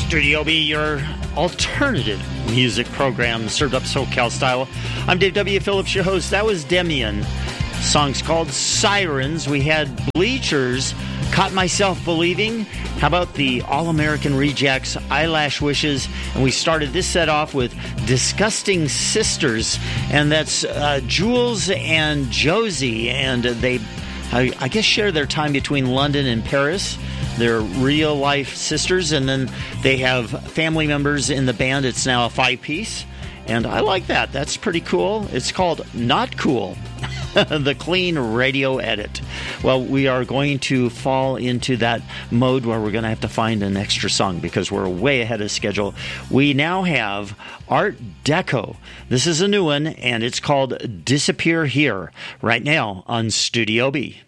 Studio B, your alternative music program served up SoCal style. I'm Dave W. Phillips, your host. That was Demian. Song's called Sirens. We had Bleachers, Caught Myself Believing. How about the All-American Rejects, Eyelash Wishes? And we started this set off with Disgusting Sisters. And that's Jules and Josie. And they, I guess, share their time between London and Paris. They're real-life sisters. And then they have family members in the band. It's now a 5-piece. And I like that. That's pretty cool. It's called Not Cool. The clean radio edit. Well, we are going to fall into that mode where we're going to have to find an extra song because we're way ahead of schedule. We now have Art Deco. This is a new one, and it's called Disappear Here, right now on Studio B.